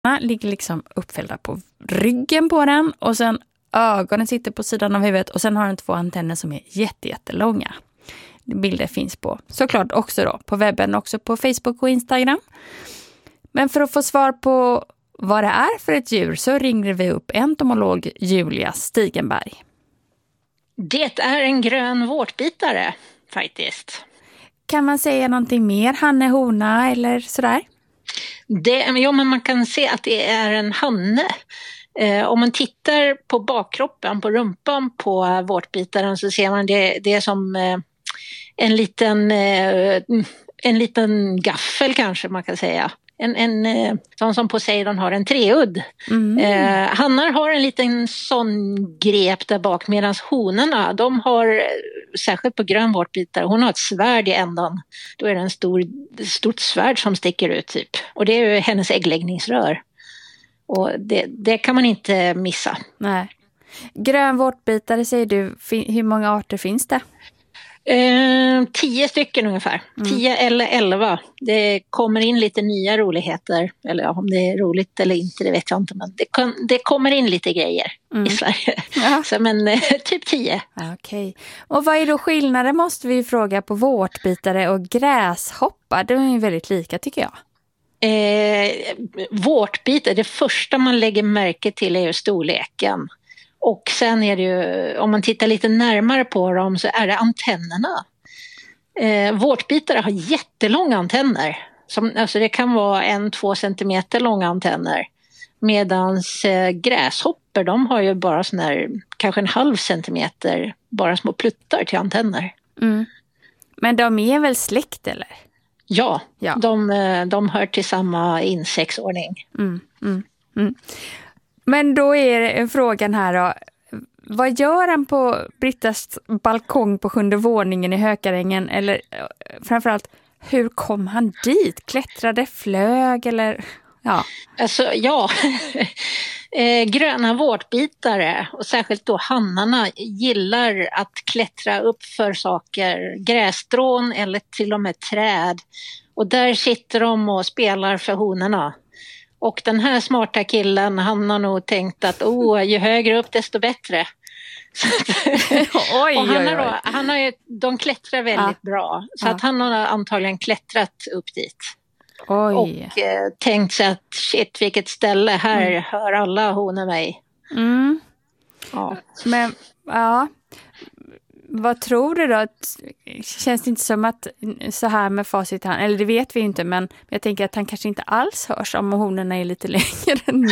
ligger liksom uppfällda på ryggen på den och sen ögonen sitter på sidan av huvudet och sen har den 2 antenner som är jättelånga. Bilder finns på såklart också då på webben, också på Facebook och Instagram. Men för att få svar på vad det är för ett djur så ringer vi upp entomolog Julia Stigenberg. Det är en grön vårtbitare faktiskt. Kan man säga någonting mer? Hanne, hona eller sådär? Ja, men man kan se att det är en hanne. Om man tittar på bakkroppen, på rumpan på vårtbitaren så ser man det är som en liten gaffel kanske man kan säga. Sån som Poseidon har en treudd. Hannar har en liten sån grep där bak medan honorna, de har, särskilt på grön vårtbitare, hon har ett svärd i ändan. Då är det stort svärd som sticker ut typ. Och det är ju hennes äggläggningsrör. Och det kan man inte missa. Nej. Grön vårtbitare säger du, hur många arter finns det? 10 stycken ungefär. 10 eller 11. Det kommer in lite nya roligheter. Eller om det är roligt eller inte, det vet jag inte. Men det kommer in lite grejer i Sverige. Ja. Så, men typ 10. Okej. Och vad är då skillnaden, måste vi fråga, på vårtbitare och gräshoppa? De är ju väldigt lika tycker jag. Vårtbitare, det första man lägger märke till är ju storleken. Och sen är det ju, om man tittar lite närmare på dem så är det antennerna. Vårtbitare har jättelånga antenner. Alltså det kan vara 1-2 centimeter långa antenner. Medans gräshopper, de har ju bara sån här, kanske 1/2 centimeter, bara små pluttar till antenner. Men de är väl släkt eller? Ja. De hör till samma insektsordning. Men då är frågan här då, vad gör han på Brittas balkong på 7:e våningen i Hökarängen? Eller framförallt, hur kom han dit? Klättrade, flög eller? Ja. Alltså, ja. Gröna vårtbitare och särskilt då hannarna gillar att klättra upp för saker, grässtrån eller till och med träd. Och där sitter de och spelar för honorna. Och den här smarta killen, han har nog tänkt att ju högre upp desto bättre. De klättrar väldigt bra. Så att han har antagligen klättrat upp dit. Och tänkt sig att shit, vilket ställe, här hör alla honor mig. Ja. Men vad tror du då? Känns det inte som att så här med facit, eller det vet vi inte, men jag tänker att han kanske inte alls hörs om honorna är lite längre än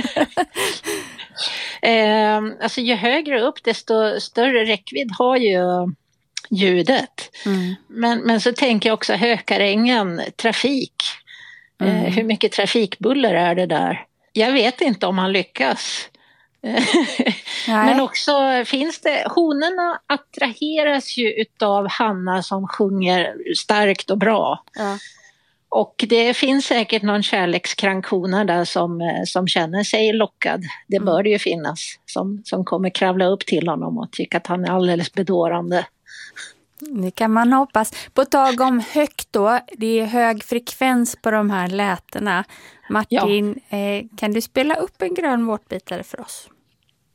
alltså ju högre upp desto större räckvidd har ju ljudet. Men så tänker jag också Hökarängen, trafik. Hur mycket trafikbuller är det där? Jag vet inte om han lyckas. Men också finns det, honorna attraheras ju utav hannar som sjunger starkt och bra. Och det finns säkert någon kärlekskrankona där som känner sig lockad. Det bör det ju finnas, som kommer kravla upp till honom och tycka att han är alldeles bedårande. Det kan man hoppas. På tag om högt då, det är hög frekvens på de här lätena. Martin, kan du spela upp en grön vårtbitare för oss?